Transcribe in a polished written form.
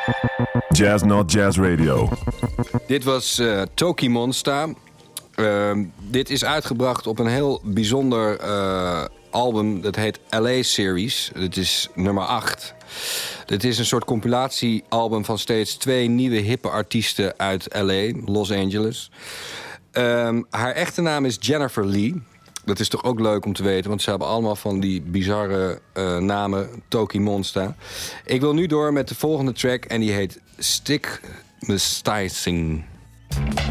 Jazz Not Jazz Radio. Dit was Toki Monsta. Dit is uitgebracht op een heel bijzonder album. Dat heet LA Series. Het is nummer 8. Dit is een soort compilatiealbum van steeds 2 nieuwe hippe artiesten uit LA, Los Angeles. Haar echte naam is Jennifer Lee. Dat is toch ook leuk om te weten, want ze hebben allemaal van die bizarre namen. Toki Monsta. Ik wil nu door met de volgende track en die heet Stigmatizing.